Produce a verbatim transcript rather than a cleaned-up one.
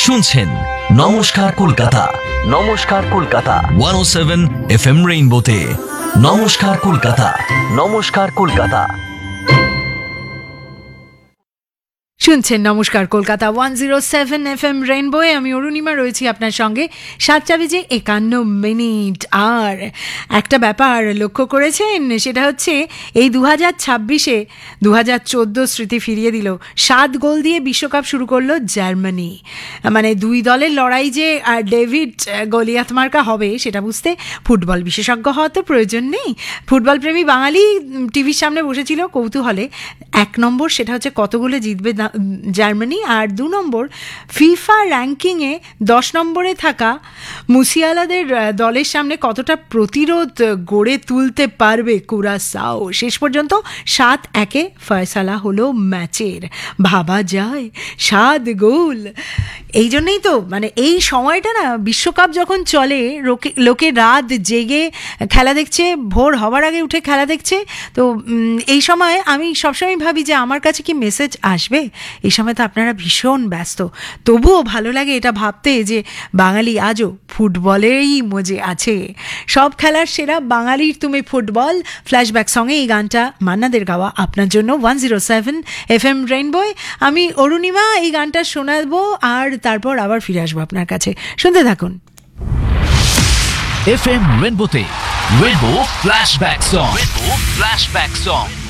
শুনছেন নমস্কার কলকাতা, নমস্কার কলকাতা একশো সাত এফ এম রেইনবোতে। নমস্কার কলকাতা, নমস্কার কলকাতা। শুনছেন নমস্কার কলকাতা একশো সাত এফ এম রেইনবোয়ে। আমি অরুণিমা রয়েছি আপনার সঙ্গে। সাতটা বেজে একান্ন মিনিট। আর একটা ব্যাপার লক্ষ্য করেছেন, সেটা হচ্ছে এই দু হাজার ছাব্বিশে দু হাজার চোদ্দো স্মৃতি ফিরিয়ে দিল। সাত গোল দিয়ে বিশ্বকাপ শুরু করলো জার্মানি। মানে দুই দলের লড়াই যে ডেভিড গলিয়াত মার্কা হবে সেটা বুঝতে ফুটবল বিশেষজ্ঞ হওয়া তো প্রয়োজন নেই। ফুটবল প্রেমী বাঙালি টিভির সামনে বসেছিল কৌতূহলে। এক নম্বর সেটা হচ্ছে কতগুলো জিতবে জার্মানি, আর দু নম্বর ফিফা র্যাঙ্কিংয়ে দশ নম্বরে থাকা মুসিয়ালাদের দলের সামনে কতটা প্রতিরোধ গড়ে তুলতে পারবে কুরাসাও। শেষ পর্যন্ত সাত একে ফয়সালা হলো ম্যাচের। ভাবা যায়, সাত গোল। এই জন্যই তো মানে এই সময়টা না, বিশ্বকাপ যখন চলে লোকে লোকে রাত জেগে খেলা দেখছে, ভোর হওয়ার আগে উঠে খেলা দেখছে। তো এই সময় আমি সবসময় ভাবি যে আমার কাছে কি মেসেজ আসবে। এই সময় তো আপনারা ভীষণ ব্যস্ত, তবুও ভালো লাগে এটা ভাবতে যে বাঙালি আজও ফুটবলেই মজে আছে। সব খেলার সেরা বাঙালির তুমি ফুটবল। ফ্ল্যাশব্যাক সঙ্গে এই গানটা মান্নাদের গাওয়া আপনার জন্য একশো সাত এফ এম রেইনবোয়। আমি অরুণিমা এই গানটা শোনাবো আর তারপর আবার ফিরে আসবো আপনার কাছে। শুনতে থাকুন। F M রেইনবোতে rainbow flashback song, rainbow flashback song.